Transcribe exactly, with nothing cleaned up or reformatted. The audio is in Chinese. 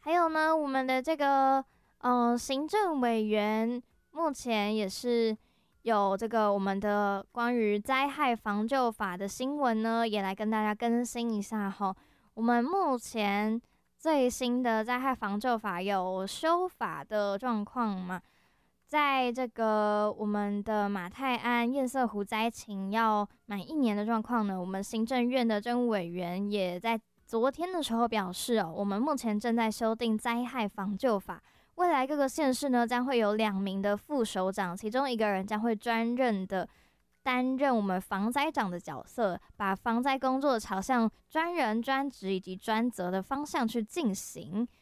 还有呢，我们的这个呃行政委员目前也是有这个我们的关于灾害防救法的新闻呢，也来跟大家更新一下哈。我们目前最新的灾害防救法有修法的状况嘛？在这个我们的马泰安堰塞湖灾情要满一年的状况呢，我们行政院的政务委员也在昨天的时候表示哦，我们目前正在修订灾害防救法，未来各个县市呢将会有两名的副首长，其中一个人将会专任的担任我们防灾长的角色，把防灾工作朝向专人、专职以及专责的方向去进行。